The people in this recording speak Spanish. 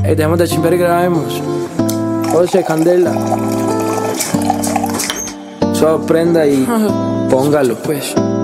dejemos de chimper y grabemos. José, Candela. Suave, prenda y póngalo, pues.